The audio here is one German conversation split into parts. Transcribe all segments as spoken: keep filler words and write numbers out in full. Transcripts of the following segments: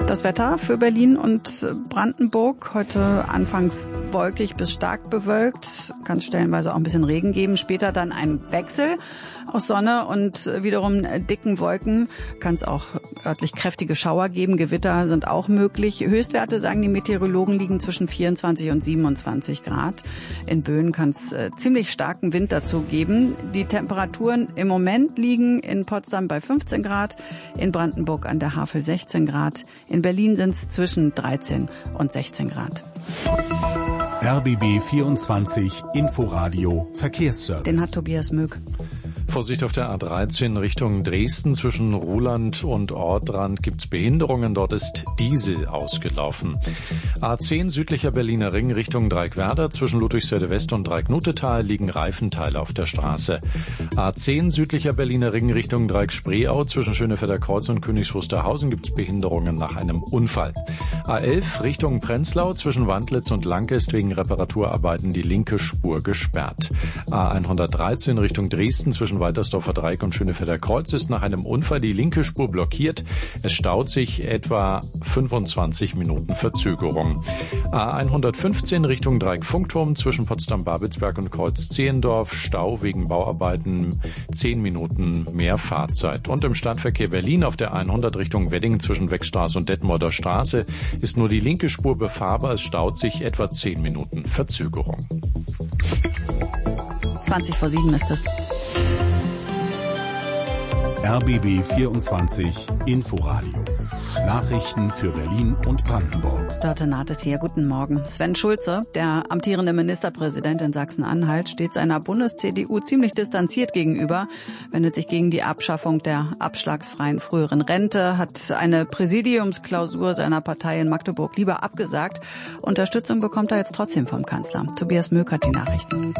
Das Wetter für Berlin und Brandenburg. Heute anfangs wolkig bis stark bewölkt. Kann es stellenweise auch ein bisschen Regen geben. Später dann ein Wechsel aus Sonne und wiederum dicken Wolken. Kann es auch örtlich kräftige Schauer geben. Gewitter sind auch möglich. Höchstwerte, sagen die Meteorologen, liegen zwischen vierundzwanzig und siebenundzwanzig Grad. In Böen kann es äh, ziemlich starken Wind dazu geben. Die Temperaturen im Moment liegen in Potsdam bei fünfzehn Grad, in Brandenburg an der Havel sechzehn Grad. In Berlin sind es zwischen dreizehn und sechzehn Grad. R B B vierundzwanzig Inforadio Verkehrsservice. Den hat Tobias Möck. Vorsicht auf der A dreizehn Richtung Dresden. Zwischen Ruhland und Ordrand gibt's Behinderungen. Dort ist Diesel ausgelaufen. A zehn südlicher Berliner Ring Richtung Dreieckwerder. Zwischen Ludwigsfelde West und Dreiecknutetal liegen Reifenteile auf der Straße. A zehn südlicher Berliner Ring Richtung Dreieck-Spreeau. Zwischen Schönefelder Kreuz und Königs Wusterhausen gibt's Behinderungen nach einem Unfall. A elf Richtung Prenzlau. Zwischen Wandlitz und Lanke ist wegen Reparaturarbeiten die linke Spur gesperrt. A hundertdreizehn Richtung Dresden. Zwischen Waltersdorfer Dreieck und Schönefelder Kreuz ist nach einem Unfall die linke Spur blockiert. Es staut sich etwa fünfundzwanzig Minuten Verzögerung. A hundertfünfzehn Richtung Dreieck-Funkturm zwischen Potsdam-Babelsberg und Kreuz-Zehendorf. Stau wegen Bauarbeiten, zehn Minuten mehr Fahrzeit. Und im Stadtverkehr Berlin auf der hundert Richtung Wedding zwischen Weckstraße und Detmolder Straße ist nur die linke Spur befahrbar. Es staut sich etwa zehn Minuten Verzögerung. zwanzig vor sieben ist es. R B B vierundzwanzig Inforadio. Nachrichten für Berlin und Brandenburg. Dörte Naht ist hier. Guten Morgen. Sven Schulze, der amtierende Ministerpräsident in Sachsen-Anhalt, steht seiner Bundes-C D U ziemlich distanziert gegenüber, wendet sich gegen die Abschaffung der abschlagsfreien früheren Rente, hat eine Präsidiumsklausur seiner Partei in Magdeburg lieber abgesagt. Unterstützung bekommt er jetzt trotzdem vom Kanzler. Tobias Möck hat die Nachrichten.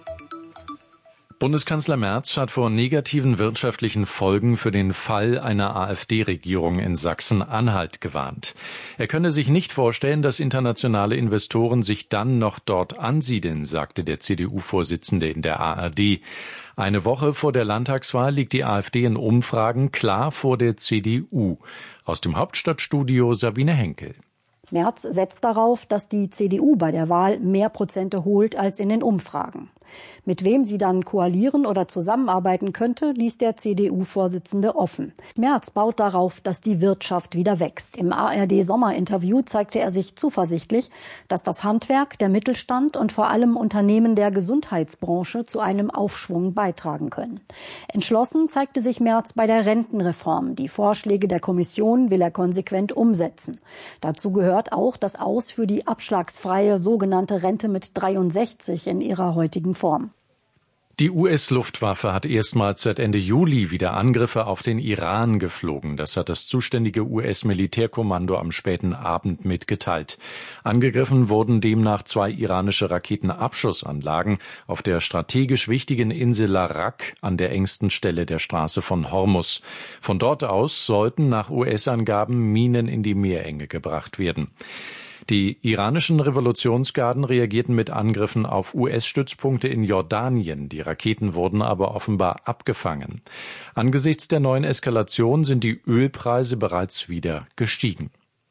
Bundeskanzler Merz hat vor negativen wirtschaftlichen Folgen für den Fall einer AfD-Regierung in Sachsen-Anhalt gewarnt. Er könne sich nicht vorstellen, dass internationale Investoren sich dann noch dort ansiedeln, sagte der C D U-Vorsitzende in der A R D. Eine Woche vor der Landtagswahl liegt die AfD in Umfragen klar vor der C D U. Aus dem Hauptstadtstudio Sabine Henkel. Merz setzt darauf, dass die C D U bei der Wahl mehr Prozente holt als in den Umfragen. Mit wem sie dann koalieren oder zusammenarbeiten könnte, ließ der C D U-Vorsitzende offen. Merz baut darauf, dass die Wirtschaft wieder wächst. Im A R D-Sommerinterview zeigte er sich zuversichtlich, dass das Handwerk, der Mittelstand und vor allem Unternehmen der Gesundheitsbranche zu einem Aufschwung beitragen können. Entschlossen zeigte sich Merz bei der Rentenreform. Die Vorschläge der Kommission will er konsequent umsetzen. Dazu gehört auch das Aus für die abschlagsfreie sogenannte Rente mit dreiundsechzig in ihrer heutigen Form. Die U S-Luftwaffe hat erstmals seit Ende Juli wieder Angriffe auf den Iran geflogen. Das hat das zuständige U S-Militärkommando am späten Abend mitgeteilt. Angegriffen wurden demnach zwei iranische Raketenabschussanlagen auf der strategisch wichtigen Insel Larak an der engsten Stelle der Straße von Hormuz. Von dort aus sollten nach U S-Angaben Minen in die Meerenge gebracht werden. Die iranischen Revolutionsgarden reagierten mit Angriffen auf U S-Stützpunkte in Jordanien. Die Raketen wurden aber offenbar abgefangen. Angesichts der neuen Eskalation sind die Ölpreise bereits wieder gestiegen.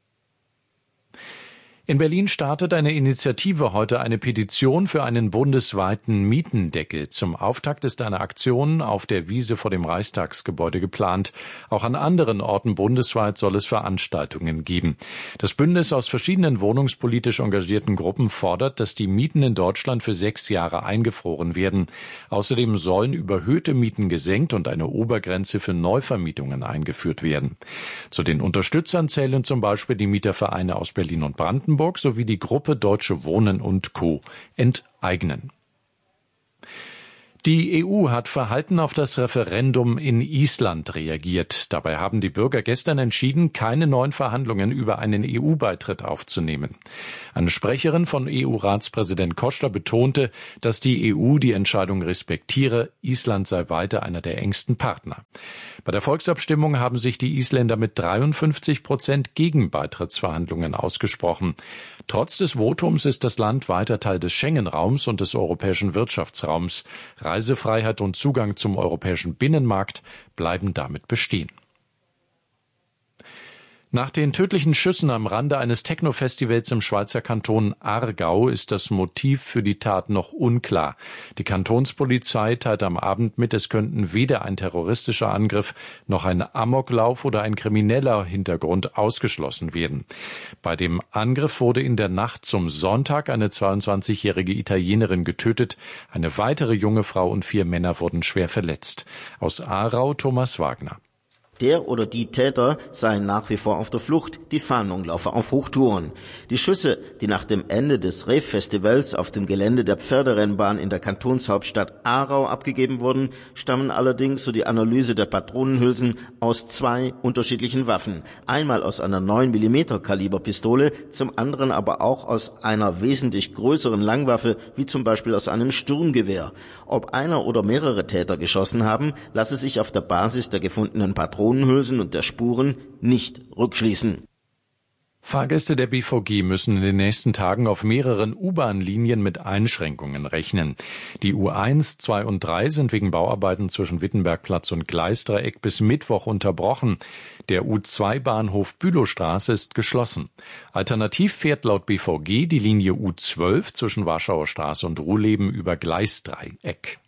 In Berlin startet eine Initiative heute eine Petition für einen bundesweiten Mietendeckel. Zum Auftakt ist eine Aktion auf der Wiese vor dem Reichstagsgebäude geplant. Auch an anderen Orten bundesweit soll es Veranstaltungen geben. Das Bündnis aus verschiedenen wohnungspolitisch engagierten Gruppen fordert, dass die Mieten in Deutschland für sechs Jahre eingefroren werden. Außerdem sollen überhöhte Mieten gesenkt und eine Obergrenze für Neuvermietungen eingeführt werden. Zu den Unterstützern zählen zum Beispiel die Mietervereine aus Berlin und Brandenburg sowie die Gruppe Deutsche Wohnen und Co. enteignen. Die E U hat verhalten auf das Referendum in Island reagiert. Dabei haben die Bürger gestern entschieden, keine neuen Verhandlungen über einen E U-Beitritt aufzunehmen. Eine Sprecherin von E U-Ratspräsident Costa betonte, dass die E U die Entscheidung respektiere, Island sei weiter einer der engsten Partner. Bei der Volksabstimmung haben sich die Isländer mit dreiundfünfzig Prozent gegen Beitrittsverhandlungen ausgesprochen. Trotz des Votums ist das Land weiter Teil des Schengen-Raums und des europäischen Wirtschaftsraums. Reisefreiheit und Zugang zum europäischen Binnenmarkt bleiben damit bestehen. Nach den tödlichen Schüssen am Rande eines Techno-Festivals im Schweizer Kanton Aargau ist das Motiv für die Tat noch unklar. Die Kantonspolizei teilte am Abend mit, es könnten weder ein terroristischer Angriff noch ein Amoklauf oder ein krimineller Hintergrund ausgeschlossen werden. Bei dem Angriff wurde in der Nacht zum Sonntag eine zweiundzwanzigjährige Italienerin getötet. Eine weitere junge Frau und vier Männer wurden schwer verletzt. Aus Aarau Thomas Wagner. Der oder die Täter seien nach wie vor auf der Flucht, die Fahndung laufe auf Hochtouren. Die Schüsse, die nach dem Ende des Rave-Festivals auf dem Gelände der Pferderennbahn in der Kantonshauptstadt Aarau abgegeben wurden, stammen allerdings, so die Analyse der Patronenhülsen, aus zwei unterschiedlichen Waffen. Einmal aus einer neun Millimeter Kaliber Pistole, zum anderen aber auch aus einer wesentlich größeren Langwaffe, wie zum Beispiel aus einem Sturmgewehr. Ob einer oder mehrere Täter geschossen haben, lasse sich auf der Basis der gefundenen Patronen und der Spuren nicht rückschließen. Fahrgäste der B V G müssen in den nächsten Tagen auf mehreren U-Bahn-Linien mit Einschränkungen rechnen. Die U eins, zwei und drei sind wegen Bauarbeiten zwischen Wittenbergplatz und Gleisdreieck bis Mittwoch unterbrochen. Der U zwei Bahnhof Bülowstraße ist geschlossen. Alternativ fährt laut B V G die Linie U zwölf zwischen Warschauer Straße und Ruhleben über Gleisdreieck.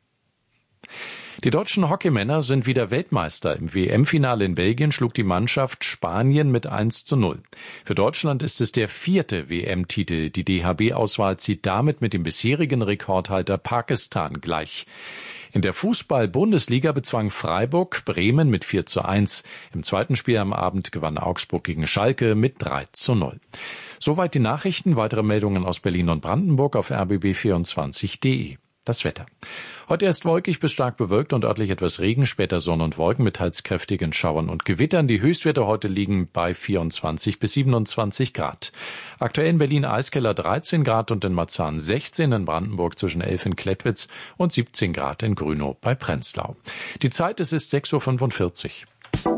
Die deutschen Hockeymänner sind wieder Weltmeister. Im W M-Finale in Belgien schlug die Mannschaft Spanien mit eins zu null. Für Deutschland ist es der vierte W M-Titel. Die D H B-Auswahl zieht damit mit dem bisherigen Rekordhalter Pakistan gleich. In der Fußball-Bundesliga bezwang Freiburg Bremen mit vier zu eins. Im zweiten Spiel am Abend gewann Augsburg gegen Schalke mit drei zu null. Soweit die Nachrichten. Weitere Meldungen aus Berlin und Brandenburg auf r b b vierundzwanzig punkt d e. Das Wetter. Heute erst wolkig bis stark bewölkt und örtlich etwas Regen, später Sonne und Wolken mit teils kräftigen Schauern und Gewittern. Die Höchstwerte heute liegen bei vierundzwanzig bis siebenundzwanzig Grad. Aktuell in Berlin Eiskeller dreizehn Grad und in Marzahn sechzehn, in Brandenburg zwischen elf in Klettwitz und siebzehn Grad in Grünow bei Prenzlau. Die Zeit, es ist sechs Uhr fünfundvierzig.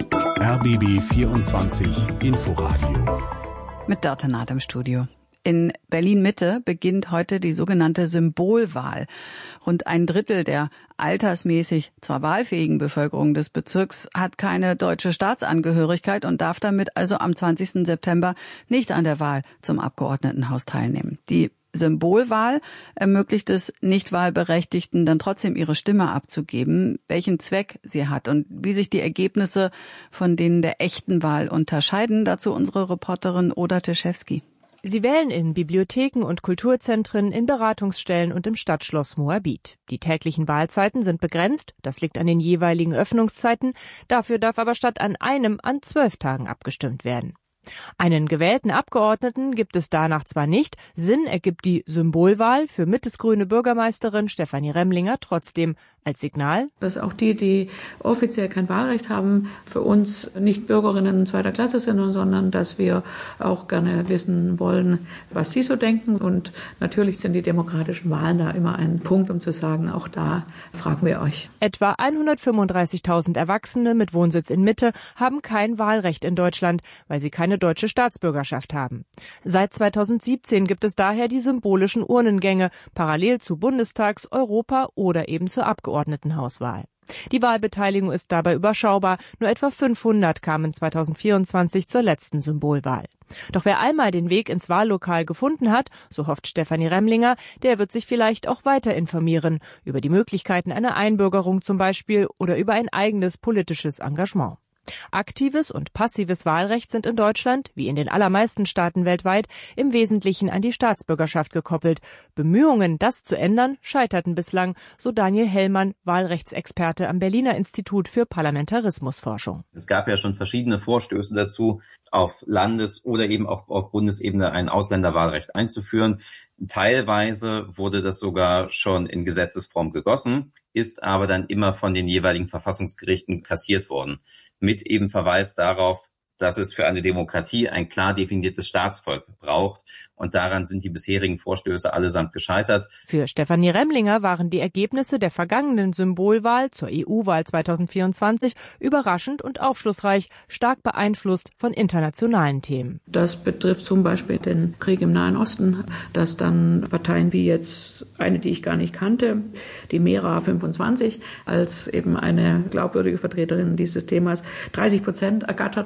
R B B vierundzwanzig Inforadio. Mit Dörte Naht im Studio. In Berlin-Mitte beginnt heute die sogenannte Symbolwahl. Rund ein Drittel der altersmäßig zwar wahlfähigen Bevölkerung des Bezirks hat keine deutsche Staatsangehörigkeit und darf damit also am zwanzigsten September nicht an der Wahl zum Abgeordnetenhaus teilnehmen. Die Symbolwahl ermöglicht es Nichtwahlberechtigten dann trotzdem ihre Stimme abzugeben, welchen Zweck sie hat und wie sich die Ergebnisse von denen der echten Wahl unterscheiden. Dazu unsere Reporterin Oda Teschewski. Sie wählen in Bibliotheken und Kulturzentren, in Beratungsstellen und im Stadtschloss Moabit. Die täglichen Wahlzeiten sind begrenzt, das liegt an den jeweiligen Öffnungszeiten. Dafür darf aber statt an einem an zwölf Tagen abgestimmt werden. Einen gewählten Abgeordneten gibt es danach zwar nicht, Sinn ergibt die Symbolwahl für mittesgrüne Bürgermeisterin Stefanie Remlinger trotzdem als Signal, dass auch die, die offiziell kein Wahlrecht haben, für uns nicht Bürgerinnen zweiter Klasse sind, sondern dass wir auch gerne wissen wollen, was sie so denken. Und natürlich sind die demokratischen Wahlen da immer ein Punkt, um zu sagen, auch da fragen wir euch. Etwa hundertfünfunddreißigtausend Erwachsene mit Wohnsitz in Mitte haben kein Wahlrecht in Deutschland, weil sie keine deutsche Staatsbürgerschaft haben. Seit zweitausendsiebzehn gibt es daher die symbolischen Urnengänge, parallel zu Bundestags-, Europa- oder eben zur Abgeordnetenhauswahl. Die Wahlbeteiligung ist dabei überschaubar. Nur etwa fünfhundert kamen zweitausendvierundzwanzig zur letzten Symbolwahl. Doch wer einmal den Weg ins Wahllokal gefunden hat, so hofft Stefanie Remlinger, der wird sich vielleicht auch weiter informieren. Über die Möglichkeiten einer Einbürgerung zum Beispiel oder über ein eigenes politisches Engagement. Aktives und passives Wahlrecht sind in Deutschland, wie in den allermeisten Staaten weltweit, im Wesentlichen an die Staatsbürgerschaft gekoppelt. Bemühungen, das zu ändern, scheiterten bislang, so Daniel Hellmann, Wahlrechtsexperte am Berliner Institut für Parlamentarismusforschung. Es gab ja schon verschiedene Vorstöße dazu, auf Landes- oder eben auch auf Bundesebene ein Ausländerwahlrecht einzuführen. Teilweise wurde das sogar schon in Gesetzesform gegossen, ist aber dann immer von den jeweiligen Verfassungsgerichten kassiert worden. Mit eben Verweis darauf, dass es für eine Demokratie ein klar definiertes Staatsvolk braucht. Und daran sind die bisherigen Vorstöße allesamt gescheitert. Für Stefanie Remlinger waren die Ergebnisse der vergangenen Symbolwahl zur E U-Wahl zweitausendvierundzwanzig überraschend und aufschlussreich, stark beeinflusst von internationalen Themen. Das betrifft zum Beispiel den Krieg im Nahen Osten, dass dann Parteien wie jetzt eine, die ich gar nicht kannte, die Mera fünfundzwanzig, als eben eine glaubwürdige Vertreterin dieses Themas dreißig Prozent ergattert hat.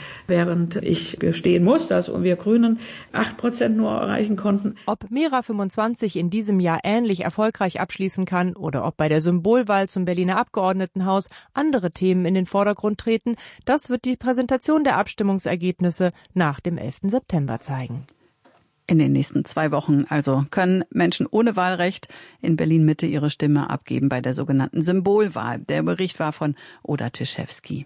während ich gestehen muss, dass wir Grünen acht Prozent nur erreichen konnten. Ob Mera fünfundzwanzig in diesem Jahr ähnlich erfolgreich abschließen kann oder ob bei der Symbolwahl zum Berliner Abgeordnetenhaus andere Themen in den Vordergrund treten, das wird die Präsentation der Abstimmungsergebnisse nach dem elften September zeigen. In den nächsten zwei Wochen also können Menschen ohne Wahlrecht in Berlin-Mitte ihre Stimme abgeben bei der sogenannten Symbolwahl. Der Bericht war von Oda Tischewski.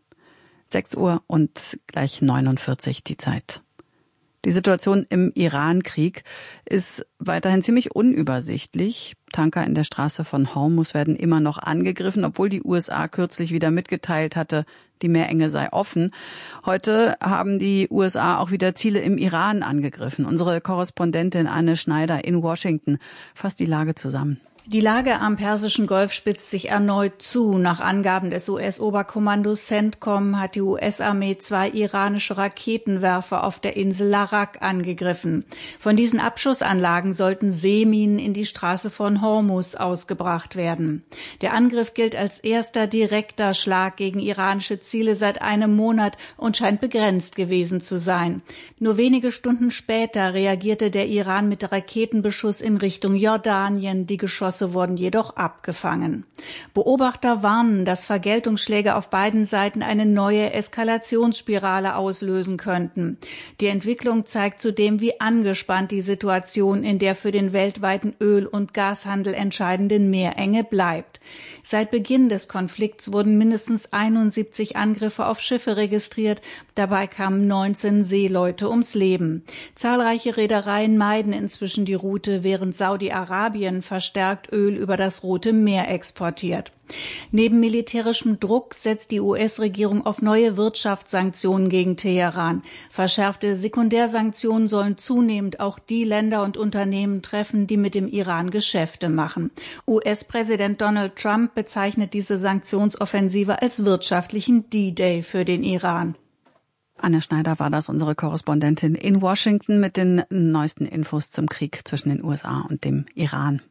sechs Uhr und gleich neunundvierzig die Zeit. Die Situation im Iran-Krieg ist weiterhin ziemlich unübersichtlich. Tanker in der Straße von Hormuz werden immer noch angegriffen, obwohl die U S A kürzlich wieder mitgeteilt hatte, die Meerenge sei offen. Heute haben die U S A auch wieder Ziele im Iran angegriffen. Unsere Korrespondentin Anne Schneider in Washington fasst die Lage zusammen. Die Lage am Persischen Golf spitzt sich erneut zu. Nach Angaben des U S-Oberkommandos CENTCOM hat die U S-Armee zwei iranische Raketenwerfer auf der Insel Larak angegriffen. Von diesen Abschussanlagen sollten Seeminen in die Straße von Hormuz ausgebracht werden. Der Angriff gilt als erster direkter Schlag gegen iranische Ziele seit einem Monat und scheint begrenzt gewesen zu sein. Nur wenige Stunden später reagierte der Iran mit Raketenbeschuss in Richtung Jordanien. Die Geschosse wurden jedoch abgefangen. Beobachter warnen, dass Vergeltungsschläge auf beiden Seiten eine neue Eskalationsspirale auslösen könnten. Die Entwicklung zeigt zudem, wie angespannt die Situation in der für den weltweiten Öl- und Gashandel entscheidenden Meerenge bleibt. Seit Beginn des Konflikts wurden mindestens einundsiebzig Angriffe auf Schiffe registriert. Dabei kamen neunzehn Seeleute ums Leben. Zahlreiche Reedereien meiden inzwischen die Route, während Saudi-Arabien verstärkt Öl über das Rote Meer exportiert. Neben militärischem Druck setzt die U S-Regierung auf neue Wirtschaftssanktionen gegen Teheran. Verschärfte Sekundärsanktionen sollen zunehmend auch die Länder und Unternehmen treffen, die mit dem Iran Geschäfte machen. U S-Präsident Donald Trump bezeichnet diese Sanktionsoffensive als wirtschaftlichen D-Day für den Iran. Anne Schneider war das, unsere Korrespondentin in Washington mit den neuesten Infos zum Krieg zwischen den U S A und dem Iran.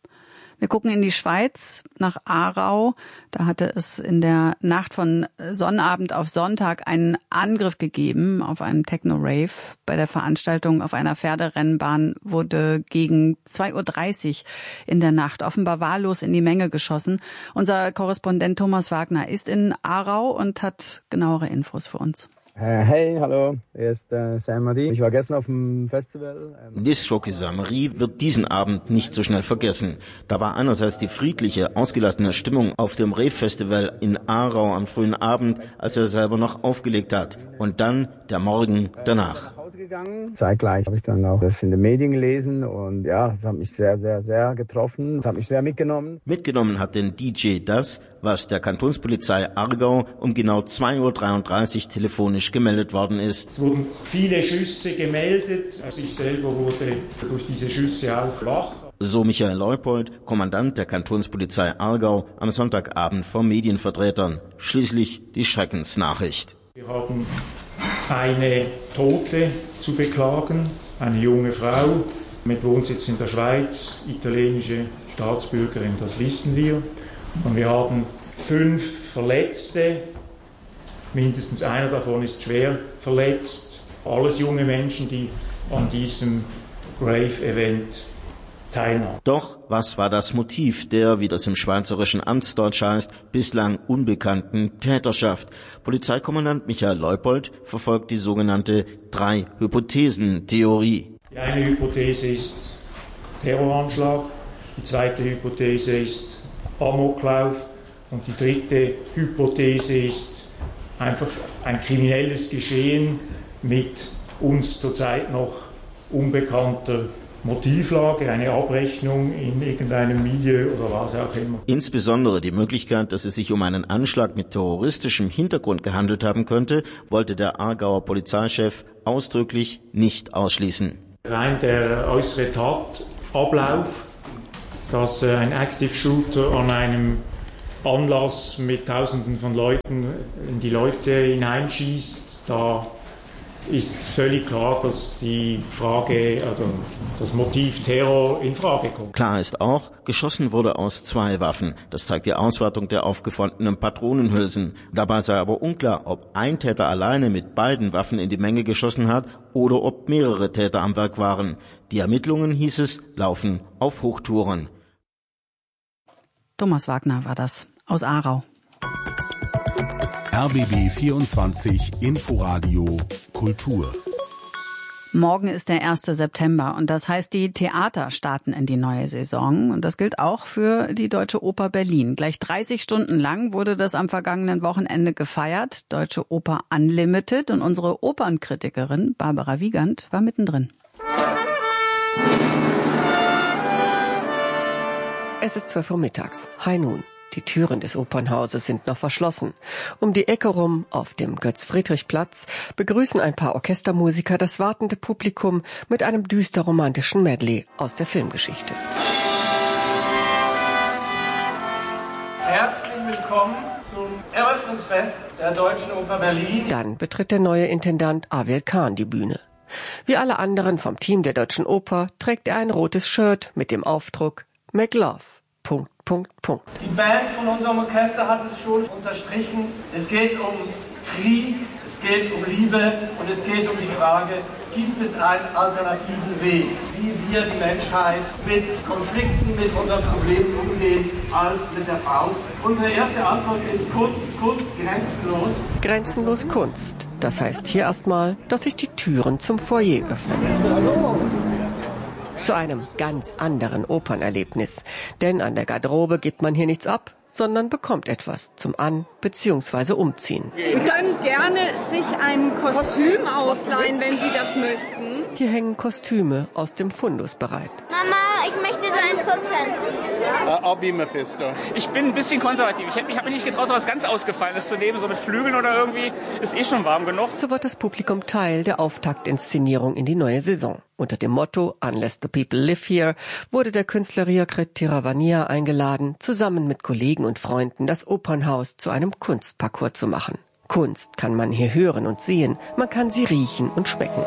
Wir gucken in die Schweiz, nach Aarau. Da hatte es in der Nacht von Sonnabend auf Sonntag einen Angriff gegeben auf einen Techno-Rave. Bei der Veranstaltung auf einer Pferderennbahn wurde gegen zwei Uhr dreißig in der Nacht offenbar wahllos in die Menge geschossen. Unser Korrespondent Thomas Wagner ist in Aarau und hat genauere Infos für uns. Hey, hallo, hier ist äh, Saint-Marie. Ich war gestern auf dem Festival. Ähm Disc-Jockey Saint-Marie wird diesen Abend nicht so schnell vergessen. Da war einerseits die friedliche, ausgelassene Stimmung auf dem Rave-Festival in Aarau am frühen Abend, als er selber noch aufgelegt hat. Und dann der Morgen danach. Zeitgleich habe ich dann auch das in den Medien gelesen und ja, es hat mich sehr, sehr, sehr getroffen. Es hat mich sehr mitgenommen. Mitgenommen hat den D J das, was der Kantonspolizei Aargau um genau zwei Uhr dreiunddreißig telefonisch gemeldet worden ist. Es wurden viele Schüsse gemeldet. Ich selber wurde durch diese Schüsse auch wach. So Michael Leupold, Kommandant der Kantonspolizei Aargau, am Sonntagabend vor Medienvertretern. Schließlich die Schreckensnachricht. Wir haben eine Tote zu beklagen, eine junge Frau mit Wohnsitz in der Schweiz, italienische Staatsbürgerin, das wissen wir. Und wir haben fünf Verletzte, mindestens einer davon ist schwer verletzt. Alles junge Menschen, die an diesem Rave-Event teilnahmen. Doch was war das Motiv der, wie das im schweizerischen Amtsdeutsch heißt, bislang unbekannten Täterschaft? Polizeikommandant Michael Leupold verfolgt die sogenannte Drei-Hypothesen-Theorie. Die eine Hypothese ist Terroranschlag, die zweite Hypothese ist Amoklauf und die dritte Hypothese ist einfach ein kriminelles Geschehen mit uns zurzeit noch unbekannter Motivlage, eine Abrechnung in irgendeinem Milieu oder was auch immer. Insbesondere die Möglichkeit, dass es sich um einen Anschlag mit terroristischem Hintergrund gehandelt haben könnte, wollte der Aargauer Polizeichef ausdrücklich nicht ausschließen. Rein der äußere Tatablauf, dass ein Active Shooter an einem Anlass mit Tausenden von Leuten in die Leute hineinschießt, da ist völlig klar, dass die Frage, also das Motiv Terror in Frage kommt. Klar ist auch, geschossen wurde aus zwei Waffen. Das zeigt die Auswertung der aufgefundenen Patronenhülsen. Dabei sei aber unklar, ob ein Täter alleine mit beiden Waffen in die Menge geschossen hat oder ob mehrere Täter am Werk waren. Die Ermittlungen, hieß es, laufen auf Hochtouren. Thomas Wagner war das aus Aarau. R B B vierundzwanzig Inforadio Kultur. Morgen ist der erste September und das heißt, die Theater starten in die neue Saison und das gilt auch für die Deutsche Oper Berlin. Gleich dreißig Stunden lang wurde das am vergangenen Wochenende gefeiert, Deutsche Oper Unlimited, und unsere Opernkritikerin Barbara Wiegand war mittendrin. Es ist zwölf Uhr mittags, High Noon. Die Türen des Opernhauses sind noch verschlossen. Um die Ecke rum, auf dem Götz-Friedrich-Platz, begrüßen ein paar Orchestermusiker das wartende Publikum mit einem düster romantischen Medley aus der Filmgeschichte. Herzlich willkommen zum Eröffnungsfest der Deutschen Oper Berlin. Dann betritt der neue Intendant Awed Khan die Bühne. Wie alle anderen vom Team der Deutschen Oper trägt er ein rotes Shirt mit dem Aufdruck Make Love. Punkt, Punkt, Punkt. Die Band von unserem Orchester hat es schon unterstrichen. Es geht um Krieg, es geht um Liebe und es geht um die Frage, gibt es einen alternativen Weg, wie wir die Menschheit mit Konflikten, mit unseren Problemen umgehen, als mit der Faust. Unsere erste Antwort ist Kunst, Kunst, grenzenlos. Grenzenlos Kunst. Das heißt hier erstmal, dass sich die Türen zum Foyer öffnen. Zu einem ganz anderen Opernerlebnis. Denn an der Garderobe gibt man hier nichts ab, sondern bekommt etwas zum An- bzw. Umziehen. Sie können gerne sich ein Kostüm ausleihen, wenn Sie das möchten. Hier hängen Kostüme aus dem Fundus bereit. Mama, ich möchte so einen Fuchs anziehen. Uh, I'll be Mephisto. Ich bin ein bisschen konservativ. Ich, ich habe mir nicht getraut, so was ganz Ausgefallenes zu nehmen. So mit Flügeln oder irgendwie ist eh schon warm genug. So wird das Publikum Teil der Auftaktinszenierung in die neue Saison. Unter dem Motto Unless the People Live Here wurde der Künstler Riakret Tiravania eingeladen, zusammen mit Kollegen und Freunden das Opernhaus zu einem Kunstparcours zu machen. Kunst kann man hier hören und sehen, man kann sie riechen und schmecken.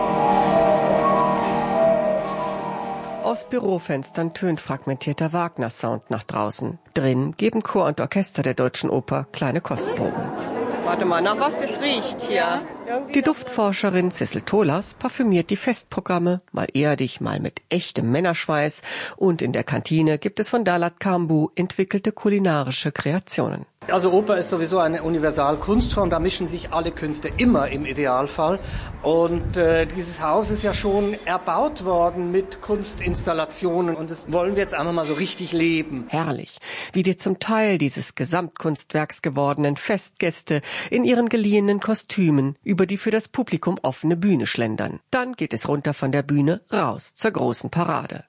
Aus Bürofenstern tönt fragmentierter Wagner-Sound nach draußen. Drin geben Chor und Orchester der Deutschen Oper kleine Kostproben. Warte mal, nach was es riecht hier. Die Duftforscherin Cecil Tolas parfümiert die Festprogramme, mal erdig, mal mit echtem Männerschweiß. Und in der Kantine gibt es von Dalat Kambu entwickelte kulinarische Kreationen. Also Oper ist sowieso eine Universalkunstform, da mischen sich alle Künste immer im Idealfall. Und äh, dieses Haus ist ja schon erbaut worden mit Kunstinstallationen und das wollen wir jetzt einfach mal so richtig leben. Herrlich, wie die zum Teil dieses Gesamtkunstwerks gewordenen Festgäste in ihren geliehenen Kostümen über die für das Publikum offene Bühne schlendern. Dann geht es runter von der Bühne raus zur großen Parade.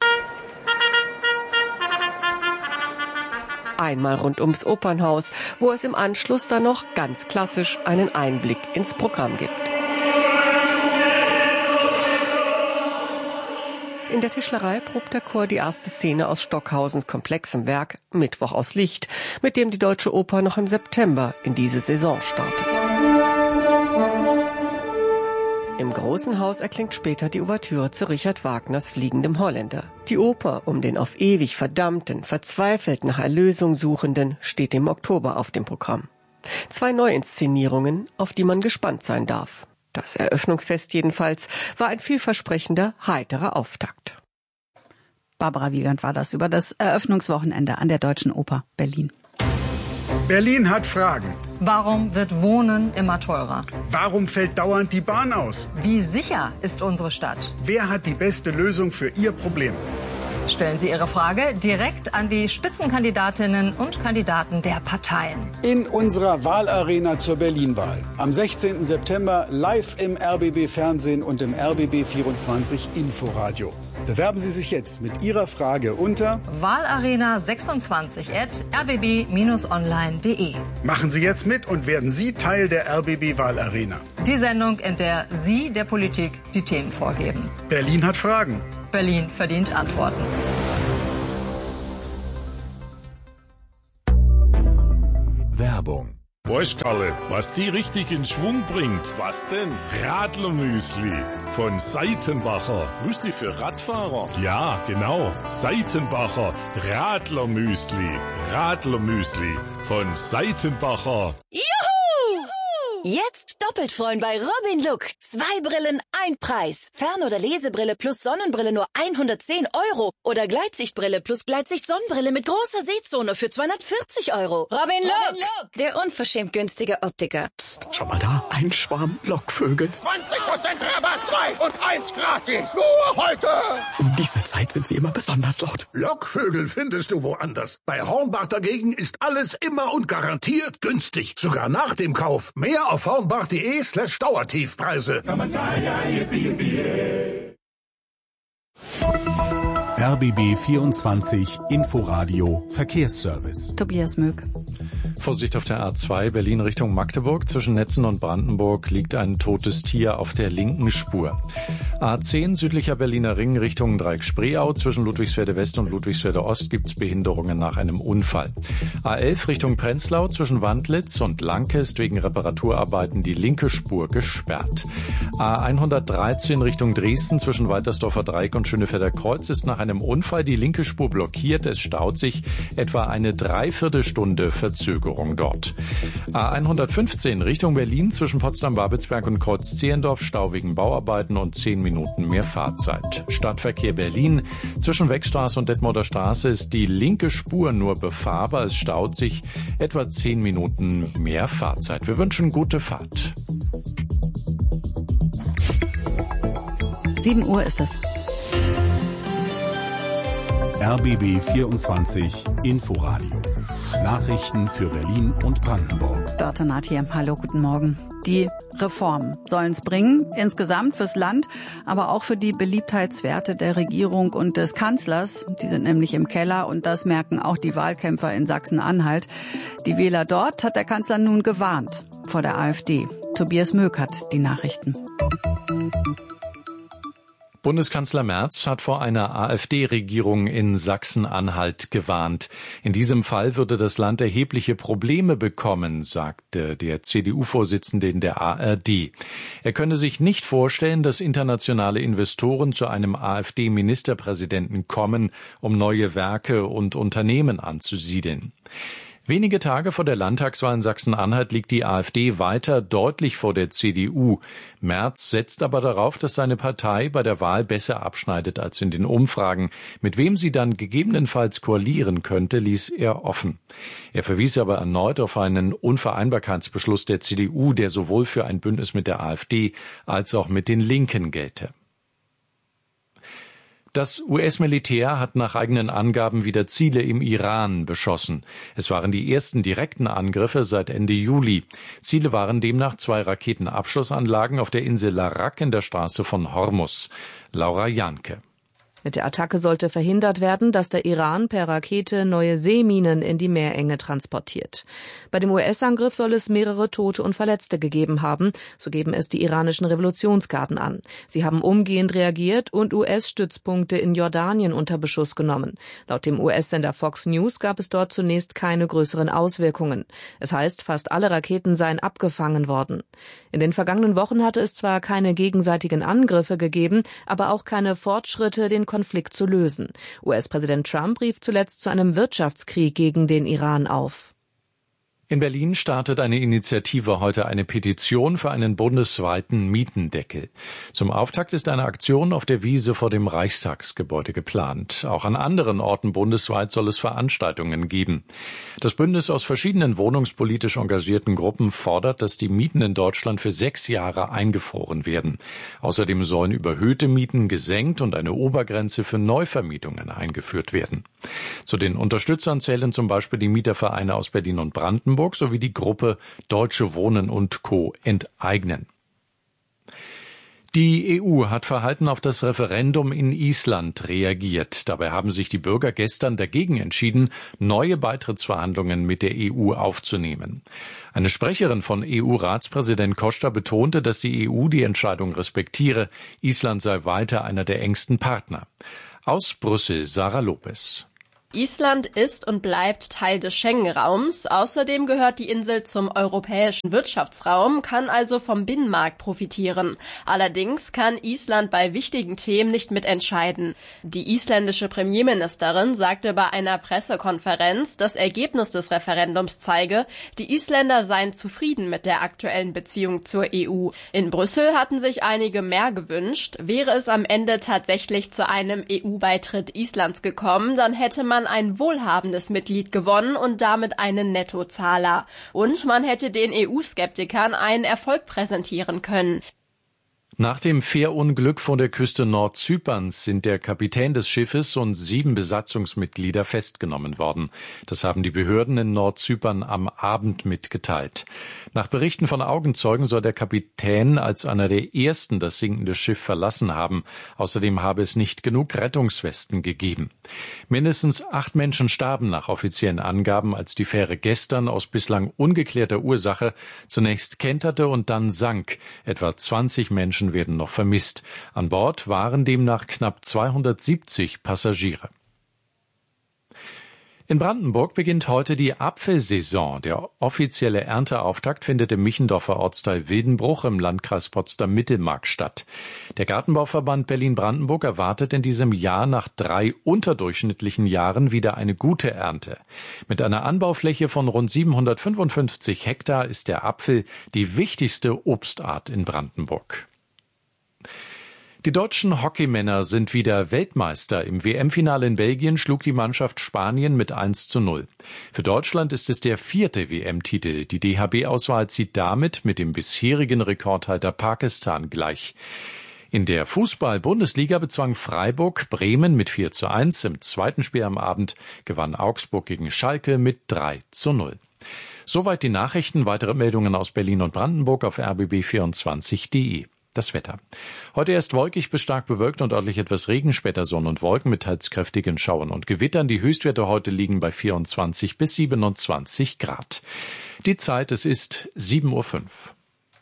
Einmal rund ums Opernhaus, wo es im Anschluss dann noch ganz klassisch einen Einblick ins Programm gibt. In der Tischlerei probt der Chor die erste Szene aus Stockhausens komplexem Werk Mittwoch aus Licht, mit dem die Deutsche Oper noch im September in diese Saison startet. Im Großen Haus erklingt später die Ouvertüre zu Richard Wagners Fliegendem Holländer. Die Oper um den auf ewig verdammten, verzweifelt nach Erlösung Suchenden steht im Oktober auf dem Programm. Zwei Neuinszenierungen, auf die man gespannt sein darf. Das Eröffnungsfest jedenfalls war ein vielversprechender, heiterer Auftakt. Barbara Wiegand war das über das Eröffnungswochenende an der Deutschen Oper Berlin. Berlin hat Fragen. Warum wird Wohnen immer teurer? Warum fällt dauernd die Bahn aus? Wie sicher ist unsere Stadt? Wer hat die beste Lösung für Ihr Problem? Stellen Sie Ihre Frage direkt an die Spitzenkandidatinnen und Kandidaten der Parteien. In unserer Wahlarena zur Berlin-Wahl. Am sechzehnten September live im R B B-Fernsehen und im R B B vierundzwanzig Inforadio. Bewerben Sie sich jetzt mit Ihrer Frage unter wahlarena sechsundzwanzig at r b b Bindestrich online punkt d e. Machen Sie jetzt mit und werden Sie Teil der R B B-Wahlarena. Die Sendung, in der Sie der Politik die Themen vorgeben. Berlin hat Fragen. Berlin verdient Antworten. Werbung. Weißt, Kalle, was die richtig in Schwung bringt? Was denn? Radlermüsli von Seitenbacher. Müsli für Radfahrer? Ja, genau. Seitenbacher Radlermüsli. Radlermüsli von Seitenbacher. Juhu! Jetzt doppelt freuen bei Robin Look. Zwei Brillen, ein Preis. Fern- oder Lesebrille plus Sonnenbrille nur hundertzehn Euro. Oder Gleitsichtbrille plus Gleitsicht-Sonnenbrille mit großer Sehzone für zweihundertvierzig Euro. Robin Look, Robin Look, der unverschämt günstige Optiker. Psst, schau mal da, ein Schwarm Lockvögel. zwanzig Prozent Rabatt, zwei und eins gratis. Nur heute. Um diese Zeit sind sie immer besonders laut. Lockvögel findest du woanders. Bei Hornbach dagegen ist alles immer und garantiert günstig. Sogar nach dem Kauf. Mehr auf hornbach.de slash Dauertiefpreise. R B B vierundzwanzig Inforadio Verkehrsservice. Tobias Möck. Vorsicht auf der A zwei Berlin Richtung Magdeburg. Zwischen Netzen und Brandenburg liegt ein totes Tier auf der linken Spur. A zehn südlicher Berliner Ring Richtung Dreieck-Spreeau. Zwischen Ludwigsfelde West und Ludwigsfelde Ost gibt es Behinderungen nach einem Unfall. A elf Richtung Prenzlau. Zwischen Wandlitz und Lanke ist wegen Reparaturarbeiten die linke Spur gesperrt. A hundertdreizehn Richtung Dresden. Zwischen Waltersdorfer Dreieck und Schönefelder Kreuz ist nach einem Unfall die linke Spur blockiert. Es staut sich etwa eine Dreiviertelstunde Verzögerung dort. A hundertfünfzehn Richtung Berlin zwischen Potsdam-Babelsberg und Kreuz-Zehlendorf, Stau wegen Bauarbeiten und zehn Minuten mehr Fahrzeit. Stadtverkehr Berlin zwischen Weckstraße und Detmolder Straße ist die linke Spur nur befahrbar. Es staut sich etwa zehn Minuten mehr Fahrzeit. Wir wünschen gute Fahrt. sieben Uhr ist es. R B B vierundzwanzig Inforadio. Nachrichten für Berlin und Brandenburg. Dörte Naht hier. Hallo, guten Morgen. Die Reformen sollen es bringen, insgesamt fürs Land, aber auch für die Beliebtheitswerte der Regierung und des Kanzlers. Die sind nämlich im Keller und das merken auch die Wahlkämpfer in Sachsen-Anhalt. Die Wähler dort hat der Kanzler nun gewarnt vor der AfD. Tobias Möck hat die Nachrichten. Bundeskanzler Merz hat vor einer AfD-Regierung in Sachsen-Anhalt gewarnt. In diesem Fall würde das Land erhebliche Probleme bekommen, sagte der C D U-Vorsitzende in der A R D. Er könne sich nicht vorstellen, dass internationale Investoren zu einem AfD-Ministerpräsidenten kommen, um neue Werke und Unternehmen anzusiedeln. Wenige Tage vor der Landtagswahl in Sachsen-Anhalt liegt die AfD weiter deutlich vor der C D U. Merz setzt aber darauf, dass seine Partei bei der Wahl besser abschneidet als in den Umfragen. Mit wem sie dann gegebenenfalls koalieren könnte, ließ er offen. Er verwies aber erneut auf einen Unvereinbarkeitsbeschluss der C D U, der sowohl für ein Bündnis mit der AfD als auch mit den Linken gelte. Das U S-Militär hat nach eigenen Angaben wieder Ziele im Iran beschossen. Es waren die ersten direkten Angriffe seit Ende Juli. Ziele waren demnach zwei Raketenabschussanlagen auf der Insel Larak in der Straße von Hormuz. Laura Janke. Mit der Attacke sollte verhindert werden, dass der Iran per Rakete neue Seeminen in die Meerenge transportiert. Bei dem U S-Angriff soll es mehrere Tote und Verletzte gegeben haben, so geben es die iranischen Revolutionsgarden an. Sie haben umgehend reagiert und U S-Stützpunkte in Jordanien unter Beschuss genommen. Laut dem U S-Sender Fox News gab es dort zunächst keine größeren Auswirkungen. Es heißt, fast alle Raketen seien abgefangen worden. In den vergangenen Wochen hatte es zwar keine gegenseitigen Angriffe gegeben, aber auch keine Fortschritte, den Konflikt zu lösen. U S-Präsident Trump rief zuletzt zu einem Wirtschaftskrieg gegen den Iran auf. In Berlin startet eine Initiative heute eine Petition für einen bundesweiten Mietendeckel. Zum Auftakt ist eine Aktion auf der Wiese vor dem Reichstagsgebäude geplant. Auch an anderen Orten bundesweit soll es Veranstaltungen geben. Das Bündnis aus verschiedenen wohnungspolitisch engagierten Gruppen fordert, dass die Mieten in Deutschland für sechs Jahre eingefroren werden. Außerdem sollen überhöhte Mieten gesenkt und eine Obergrenze für Neuvermietungen eingeführt werden. Zu den Unterstützern zählen zum Beispiel die Mietervereine aus Berlin und Brandenburg sowie die Gruppe Deutsche Wohnen und Co. enteignen. Die E U hat verhalten auf das Referendum in Island reagiert. Dabei haben sich die Bürger gestern dagegen entschieden, neue Beitrittsverhandlungen mit der E U aufzunehmen. Eine Sprecherin von E U-Ratspräsident Costa betonte, dass die E U die Entscheidung respektiere. Island sei weiter einer der engsten Partner. Aus Brüssel, Sarah Lopez. Island ist und bleibt Teil des Schengen-Raums. Außerdem gehört die Insel zum europäischen Wirtschaftsraum, kann also vom Binnenmarkt profitieren. Allerdings kann Island bei wichtigen Themen nicht mitentscheiden. Die isländische Premierministerin sagte bei einer Pressekonferenz, das Ergebnis des Referendums zeige, die Isländer seien zufrieden mit der aktuellen Beziehung zur E U. In Brüssel hatten sich einige mehr gewünscht. Wäre es am Ende tatsächlich zu einem E U-Beitritt Islands gekommen, dann hätte man ein wohlhabendes Mitglied gewonnen und damit einen Nettozahler. Und man hätte den E U-Skeptikern einen Erfolg präsentieren können. Nach dem Fährunglück vor der Küste Nordzyperns sind der Kapitän des Schiffes und sieben Besatzungsmitglieder festgenommen worden. Das haben die Behörden in Nordzypern am Abend mitgeteilt. Nach Berichten von Augenzeugen soll der Kapitän als einer der ersten das sinkende Schiff verlassen haben. Außerdem habe es nicht genug Rettungswesten gegeben. Mindestens acht Menschen starben nach offiziellen Angaben, als die Fähre gestern aus bislang ungeklärter Ursache zunächst kenterte und dann sank. Etwa zwanzig Menschen werden noch vermisst. An Bord waren demnach knapp zweihundertsiebzig Passagiere. In Brandenburg beginnt heute die Apfelsaison. Der offizielle Ernteauftakt findet im Michendorfer Ortsteil Wildenbruch im Landkreis Potsdam-Mittelmark statt. Der Gartenbauverband Berlin-Brandenburg erwartet in diesem Jahr nach drei unterdurchschnittlichen Jahren wieder eine gute Ernte. Mit einer Anbaufläche von rund siebenhundertfünfundfünfzig Hektar ist der Apfel die wichtigste Obstart in Brandenburg. Die deutschen Hockeymänner sind wieder Weltmeister. Im W M-Finale in Belgien schlug die Mannschaft Spanien mit eins zu null. Für Deutschland ist es der vierte W M-Titel. Die D H B-Auswahl zieht damit mit dem bisherigen Rekordhalter Pakistan gleich. In der Fußball-Bundesliga bezwang Freiburg Bremen mit vier zu eins. Im zweiten Spiel am Abend gewann Augsburg gegen Schalke mit drei zu null. Soweit die Nachrichten. Weitere Meldungen aus Berlin und Brandenburg auf r b b vierundzwanzig punkt d e. Das Wetter. Heute erst wolkig bis stark bewölkt und örtlich etwas Regen, später Sonne und Wolken mit teils kräftigen Schauern und Gewittern. Die Höchstwerte heute liegen bei vierundzwanzig bis siebenundzwanzig Grad. Die Zeit, es ist sieben Uhr fünf.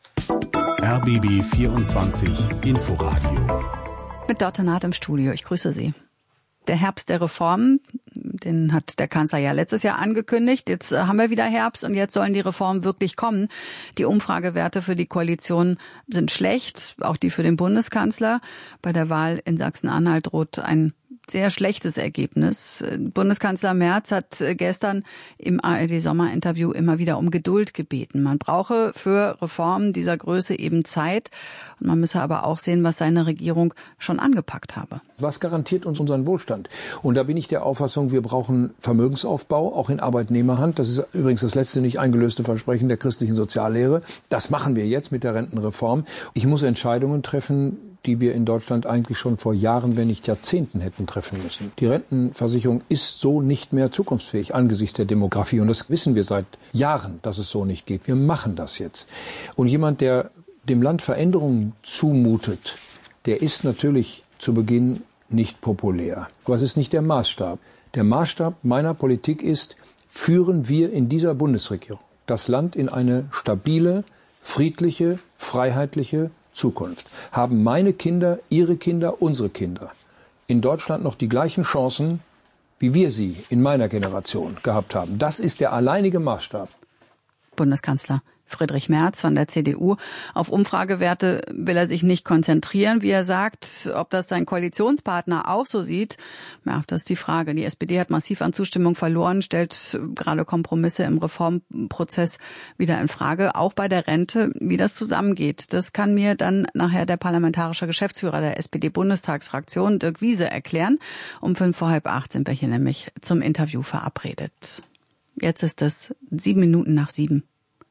R B B vierundzwanzig Inforadio. Mit Dörte Naht im Studio. Ich grüße Sie. Der Herbst der Reformen, den hat der Kanzler ja letztes Jahr angekündigt. Jetzt haben wir wieder Herbst und jetzt sollen die Reformen wirklich kommen. Die Umfragewerte für die Koalition sind schlecht, auch die für den Bundeskanzler. Bei der Wahl in Sachsen-Anhalt droht ein sehr schlechtes Ergebnis. Bundeskanzler Merz hat gestern im A R D-Sommerinterview immer wieder um Geduld gebeten. Man brauche für Reformen dieser Größe eben Zeit. Und man müsse aber auch sehen, was seine Regierung schon angepackt habe. Was garantiert uns unseren Wohlstand? Und da bin ich der Auffassung, wir brauchen Vermögensaufbau, auch in Arbeitnehmerhand. Das ist übrigens das letzte nicht eingelöste Versprechen der christlichen Soziallehre. Das machen wir jetzt mit der Rentenreform. Ich muss Entscheidungen treffen, die wir in Deutschland eigentlich schon vor Jahren, wenn nicht Jahrzehnten hätten treffen müssen. Die Rentenversicherung ist so nicht mehr zukunftsfähig angesichts der Demografie. Und das wissen wir seit Jahren, dass es so nicht geht. Wir machen das jetzt. Und jemand, der dem Land Veränderungen zumutet, der ist natürlich zu Beginn nicht populär. Aber es ist nicht der Maßstab. Der Maßstab meiner Politik ist, führen wir in dieser Bundesregierung das Land in eine stabile, friedliche, freiheitliche Zukunft. Haben meine Kinder, ihre Kinder, unsere Kinder in Deutschland noch die gleichen Chancen, wie wir sie in meiner Generation gehabt haben? Das ist der alleinige Maßstab. Bundeskanzler Friedrich Merz von der C D U. Auf Umfragewerte will er sich nicht konzentrieren, wie er sagt. Ob das sein Koalitionspartner auch so sieht, ja, das ist die Frage. Die S P D hat massiv an Zustimmung verloren, stellt gerade Kompromisse im Reformprozess wieder in Frage, auch bei der Rente. Wie das zusammengeht, das kann mir dann nachher der parlamentarische Geschäftsführer der S P D-Bundestagsfraktion, Dirk Wiese, erklären. Um fünf vor halb acht sind wir hier nämlich zum Interview verabredet. Jetzt ist es sieben Minuten nach sieben.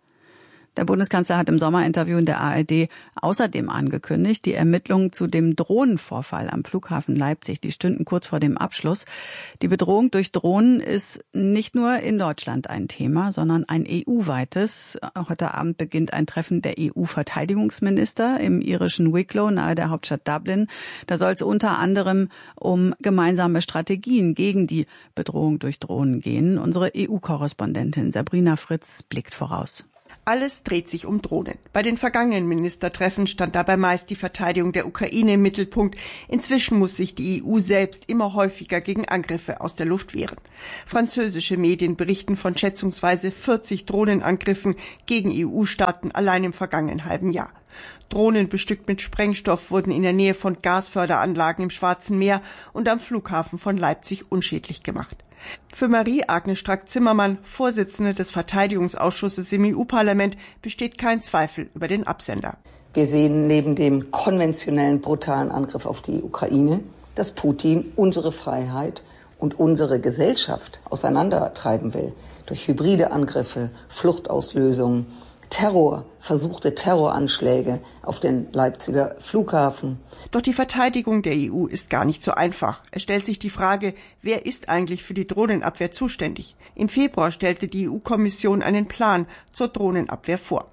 Der Bundeskanzler hat im Sommerinterview in der A R D außerdem angekündigt, die Ermittlungen zu dem Drohnenvorfall am Flughafen Leipzig, die stünden kurz vor dem Abschluss. Die Bedrohung durch Drohnen ist nicht nur in Deutschland ein Thema, sondern ein E U-weites. Heute Abend beginnt ein Treffen der E U-Verteidigungsminister im irischen Wicklow nahe der Hauptstadt Dublin. Da soll es unter anderem um gemeinsame Strategien gegen die Bedrohung durch Drohnen gehen. Unsere E U-Korrespondentin Sabrina Fritz blickt voraus. Alles dreht sich um Drohnen. Bei den vergangenen Ministertreffen stand dabei meist die Verteidigung der Ukraine im Mittelpunkt. Inzwischen muss sich die E U selbst immer häufiger gegen Angriffe aus der Luft wehren. Französische Medien berichten von schätzungsweise vierzig Drohnenangriffen gegen E U-Staaten allein im vergangenen halben Jahr. Drohnen bestückt mit Sprengstoff wurden in der Nähe von Gasförderanlagen im Schwarzen Meer und am Flughafen von Leipzig unschädlich gemacht. Für Marie-Agnes Strack-Zimmermann, Vorsitzende des Verteidigungsausschusses im E U-Parlament, besteht kein Zweifel über den Absender. Wir sehen neben dem konventionellen brutalen Angriff auf die Ukraine, dass Putin unsere Freiheit und unsere Gesellschaft auseinandertreiben will. Durch hybride Angriffe, Fluchtauslösungen, Terror, versuchte Terroranschläge auf den Leipziger Flughafen. Doch die Verteidigung der E U ist gar nicht so einfach. Es stellt sich die Frage, wer ist eigentlich für die Drohnenabwehr zuständig? Im Februar stellte die E U-Kommission einen Plan zur Drohnenabwehr vor.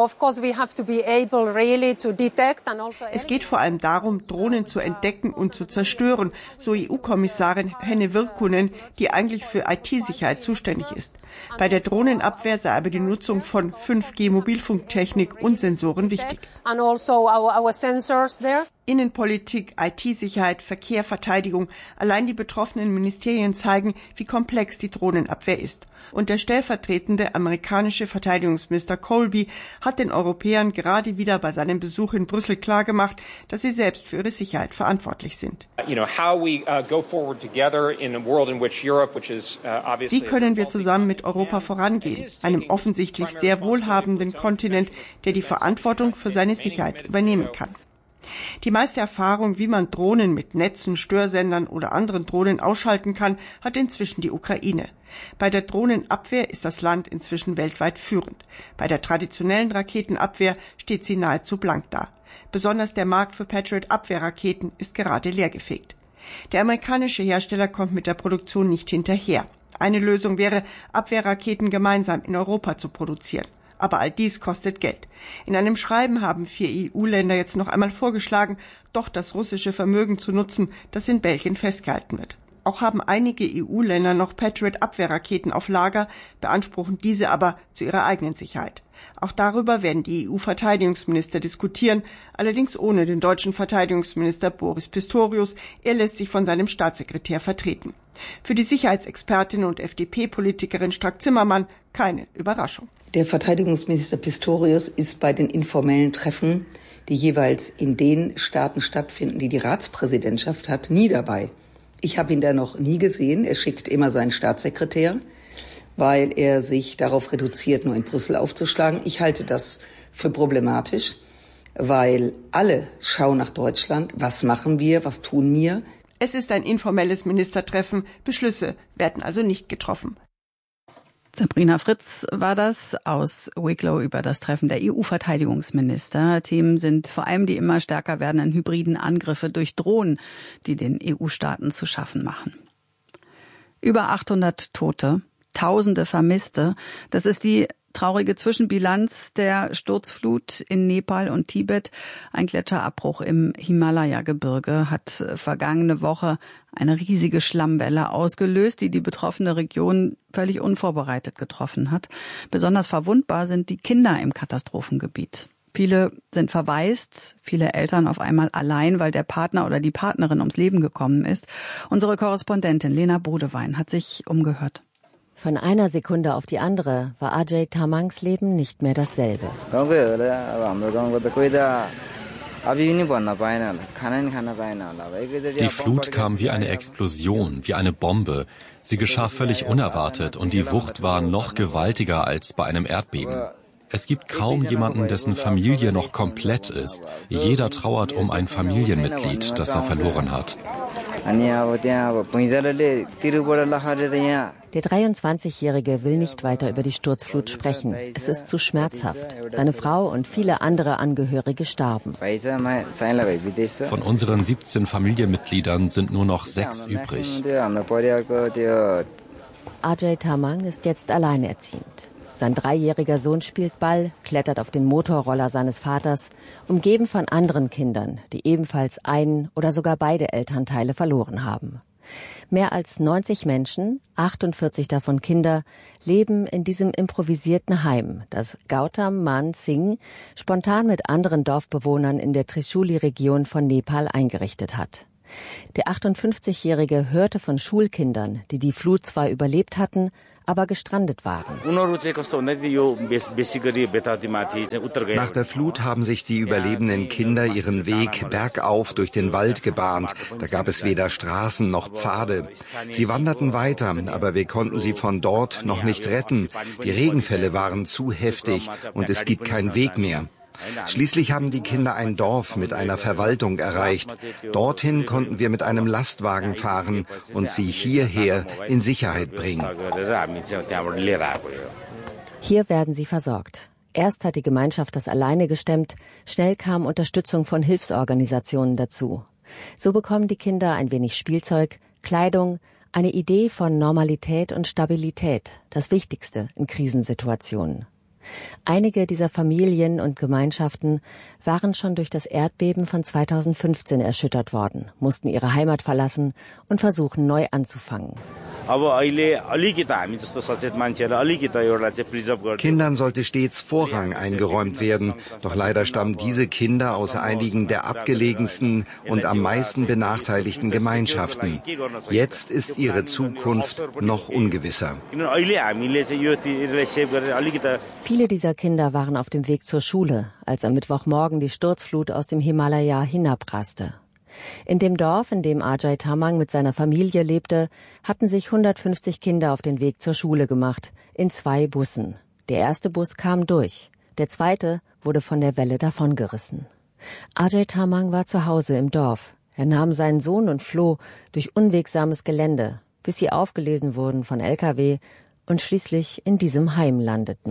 Es geht vor allem darum, Drohnen zu entdecken und zu zerstören, so E U-Kommissarin Henna Virkkunen, die eigentlich für I T-Sicherheit zuständig ist. Bei der Drohnenabwehr sei aber die Nutzung von fünf G Mobilfunktechnik und Sensoren wichtig. Innenpolitik, I T-Sicherheit, Verkehr, Verteidigung. Allein die betroffenen Ministerien zeigen, wie komplex die Drohnenabwehr ist. Und der stellvertretende amerikanische Verteidigungsminister Colby hat den Europäern gerade wieder bei seinem Besuch in Brüssel klargemacht, dass sie selbst für ihre Sicherheit verantwortlich sind. Wie können wir zusammen mit Europa vorangehen, einem offensichtlich sehr wohlhabenden Kontinent, der die Verantwortung für seine Sicherheit übernehmen kann? Die meiste Erfahrung, wie man Drohnen mit Netzen, Störsendern oder anderen Drohnen ausschalten kann, hat inzwischen die Ukraine. Bei der Drohnenabwehr ist das Land inzwischen weltweit führend. Bei der traditionellen Raketenabwehr steht sie nahezu blank da. Besonders der Markt für Patriot-Abwehrraketen ist gerade leergefegt. Der amerikanische Hersteller kommt mit der Produktion nicht hinterher. Eine Lösung wäre, Abwehrraketen gemeinsam in Europa zu produzieren. Aber all dies kostet Geld. In einem Schreiben haben vier E U-Länder jetzt noch einmal vorgeschlagen, doch das russische Vermögen zu nutzen, das in Belgien festgehalten wird. Auch haben einige E U-Länder noch Patriot-Abwehrraketen auf Lager, beanspruchen diese aber zu ihrer eigenen Sicherheit. Auch darüber werden die E U-Verteidigungsminister diskutieren, allerdings ohne den deutschen Verteidigungsminister Boris Pistorius. Er lässt sich von seinem Staatssekretär vertreten. Für die Sicherheitsexpertin und F D P-Politikerin Strack-Zimmermann keine Überraschung. Der Verteidigungsminister Pistorius ist bei den informellen Treffen, die jeweils in den Staaten stattfinden, die die Ratspräsidentschaft hat, nie dabei. Ich habe ihn da noch nie gesehen. Er schickt immer seinen Staatssekretär, weil er sich darauf reduziert, nur in Brüssel aufzuschlagen. Ich halte das für problematisch, weil alle schauen nach Deutschland. Was machen wir? Was tun wir? Es ist ein informelles Ministertreffen. Beschlüsse werden also nicht getroffen. Sabrina Fritz war das aus Wicklow über das Treffen der E U-Verteidigungsminister. Themen sind vor allem die immer stärker werdenden hybriden Angriffe durch Drohnen, die den E U-Staaten zu schaffen machen. Über achthundert Tote, Tausende Vermisste. Das ist die traurige Zwischenbilanz der Sturzflut in Nepal und Tibet. Ein Gletscherabbruch im Himalaya-Gebirge hat vergangene Woche eine riesige Schlammwelle ausgelöst, die die betroffene Region völlig unvorbereitet getroffen hat. Besonders verwundbar sind die Kinder im Katastrophengebiet. Viele sind verwaist, viele Eltern auf einmal allein, weil der Partner oder die Partnerin ums Leben gekommen ist. Unsere Korrespondentin Lena Bodewein hat sich umgehört. Von einer Sekunde auf die andere war Ajay Tamangs Leben nicht mehr dasselbe. Die Flut kam wie eine Explosion, wie eine Bombe. Sie geschah völlig unerwartet und die Wucht war noch gewaltiger als bei einem Erdbeben. Es gibt kaum jemanden, dessen Familie noch komplett ist. Jeder trauert um ein Familienmitglied, das er verloren hat. Der dreiundzwanzigjährige will nicht weiter über die Sturzflut sprechen. Es ist zu schmerzhaft. Seine Frau und viele andere Angehörige starben. Von unseren siebzehn Familienmitgliedern sind nur noch sechs übrig. Ajay Tamang ist jetzt alleinerziehend. Sein dreijähriger Sohn spielt Ball, klettert auf den Motorroller seines Vaters, umgeben von anderen Kindern, die ebenfalls einen oder sogar beide Elternteile verloren haben. Mehr als neunzig Menschen, achtundvierzig davon Kinder, leben in diesem improvisierten Heim, das Gautam Man Singh spontan mit anderen Dorfbewohnern in der Trishuli-Region von Nepal eingerichtet hat. Der achtundfünfzigjährige hörte von Schulkindern, die die Flut zwar überlebt hatten, aber gestrandet waren. Nach der Flut haben sich die überlebenden Kinder ihren Weg bergauf durch den Wald gebahnt. Da gab es weder Straßen noch Pfade. Sie wanderten weiter, aber wir konnten sie von dort noch nicht retten. Die Regenfälle waren zu heftig und es gibt keinen Weg mehr. Schließlich haben die Kinder ein Dorf mit einer Verwaltung erreicht. Dorthin konnten wir mit einem Lastwagen fahren und sie hierher in Sicherheit bringen. Hier werden sie versorgt. Erst hat die Gemeinschaft das alleine gestemmt, schnell kam Unterstützung von Hilfsorganisationen dazu. So bekommen die Kinder ein wenig Spielzeug, Kleidung, eine Idee von Normalität und Stabilität, das Wichtigste in Krisensituationen. Einige dieser Familien und Gemeinschaften waren schon durch das Erdbeben von zweitausendfünfzehn erschüttert worden, mussten ihre Heimat verlassen und versuchen, neu anzufangen. Kindern sollte stets Vorrang eingeräumt werden, doch leider stammen diese Kinder aus einigen der abgelegensten und am meisten benachteiligten Gemeinschaften. Jetzt ist ihre Zukunft noch ungewisser. Viele dieser Kinder waren auf dem Weg zur Schule, als am Mittwochmorgen die Sturzflut aus dem Himalaya hinabraste. In dem Dorf, in dem Ajay Tamang mit seiner Familie lebte, hatten sich hundertfünfzig Kinder auf den Weg zur Schule gemacht, in zwei Bussen. Der erste Bus kam durch, der zweite wurde von der Welle davongerissen. Ajay Tamang war zu Hause im Dorf. Er nahm seinen Sohn und floh durch unwegsames Gelände, bis sie aufgelesen wurden von L K W und schließlich in diesem Heim landeten.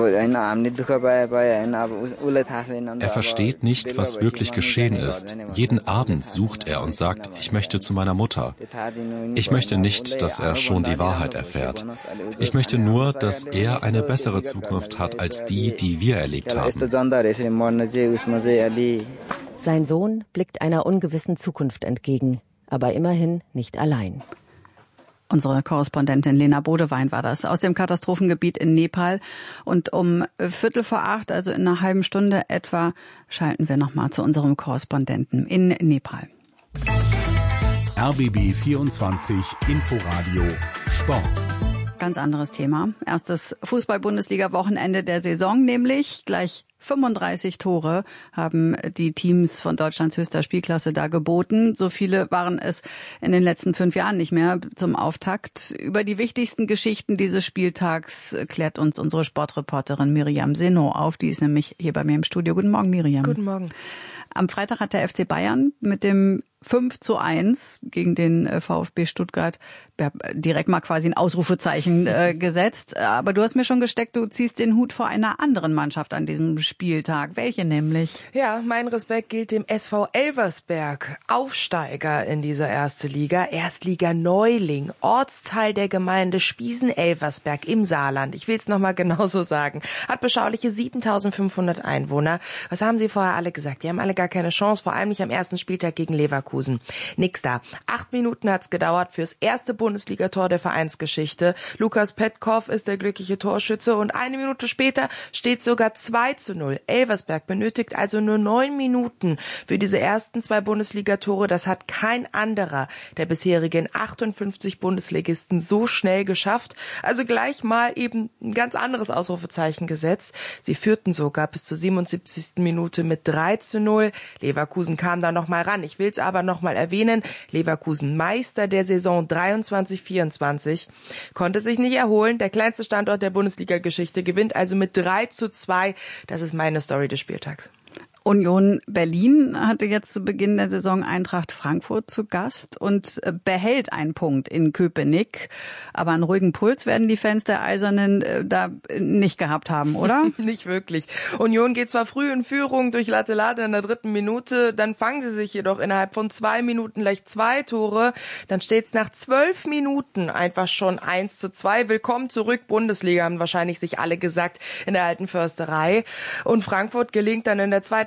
Er versteht nicht, was wirklich geschehen ist. Jeden Abend sucht er und sagt, ich möchte zu meiner Mutter. Ich möchte nicht, dass er schon die Wahrheit erfährt. Ich möchte nur, dass er eine bessere Zukunft hat als die, die wir erlebt haben. Sein Sohn blickt einer ungewissen Zukunft entgegen, aber immerhin nicht allein. Unsere Korrespondentin Lena Bodewein war das aus dem Katastrophengebiet in Nepal. Und um Viertel vor acht, also in einer halben Stunde etwa, schalten wir nochmal zu unserem Korrespondenten in Nepal. R B B vierundzwanzig Inforadio Sport. Ganz anderes Thema. Erstes Fußball-Bundesliga-Wochenende der Saison, nämlich gleich fünfunddreißig Tore haben die Teams von Deutschlands höchster Spielklasse da geboten. So viele waren es in den letzten fünf Jahren nicht mehr zum Auftakt. Über die wichtigsten Geschichten dieses Spieltags klärt uns unsere Sportreporterin Miriam Seno auf. Die ist nämlich hier bei mir im Studio. Guten Morgen, Miriam. Guten Morgen. Am Freitag hat der F C Bayern mit dem fünf zu eins gegen den VfB Stuttgart direkt mal quasi ein Ausrufezeichen äh, gesetzt. Aber du hast mir schon gesteckt, du ziehst den Hut vor einer anderen Mannschaft an diesem Spieltag. Welche nämlich? Ja, mein Respekt gilt dem S V Elversberg, Aufsteiger in dieser erste Liga, Erstliga-Neuling, Ortsteil der Gemeinde Spiesen-Elversberg im Saarland. Ich will es nochmal genauso sagen. Hat beschauliche siebentausendfünfhundert Einwohner. Was haben sie vorher alle gesagt? Die haben alle gar keine Chance, vor allem nicht am ersten Spieltag gegen Leverkusen. Nix da. Acht Minuten hat's gedauert fürs erste Bundesligator der Vereinsgeschichte. Lukas Petkov ist der glückliche Torschütze und eine Minute später steht sogar zwei zu null. Elversberg benötigt also nur neun Minuten für diese ersten zwei Bundesligatore. Das hat kein anderer der bisherigen achtundfünfzig Bundesligisten so schnell geschafft. Also gleich mal eben ein ganz anderes Ausrufezeichen gesetzt. Sie führten sogar bis zur siebenundsiebzigsten Minute mit drei zu null. Leverkusen kam da noch mal ran. Ich will es aber noch mal erwähnen, Leverkusen Meister der Saison dreiundzwanzig vierundzwanzig, konnte sich nicht erholen. Der kleinste Standort der Bundesliga-Geschichte gewinnt also mit drei zu zwei. Das ist meine Story des Spieltags. Union Berlin hatte jetzt zu Beginn der Saison Eintracht Frankfurt zu Gast und behält einen Punkt in Köpenick. Aber einen ruhigen Puls werden die Fans der Eisernen äh, da nicht gehabt haben, oder? Nicht wirklich. Union geht zwar früh in Führung durch Latte Latte in der dritten Minute, dann fangen sie sich jedoch innerhalb von zwei Minuten gleich zwei Tore. Dann steht es nach zwölf Minuten einfach schon eins zu zwei. Willkommen zurück, Bundesliga, haben wahrscheinlich sich alle gesagt in der alten Försterei. Und Frankfurt gelingt dann in der zweiten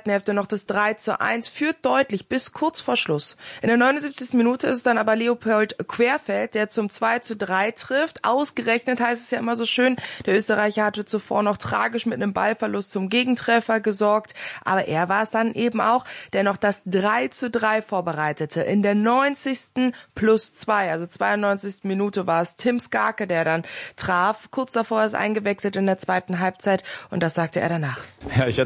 zweiten Hälfte noch das drei zu eins, führt deutlich bis kurz vor Schluss. In der neunundsiebzigsten Minute ist es dann aber Leopold Querfeld, der zum zwei zu drei trifft. Ausgerechnet heißt es ja immer so schön, der Österreicher hatte zuvor noch tragisch mit einem Ballverlust zum Gegentreffer gesorgt, aber er war es dann eben auch, der noch das drei zu drei vorbereitete. In der neunzigsten plus zwei, also zweiundneunzigsten Minute war es Tim Skarke, der dann traf. Kurz davor ist eingewechselt in der zweiten Halbzeit und das sagte er danach. Ja, ich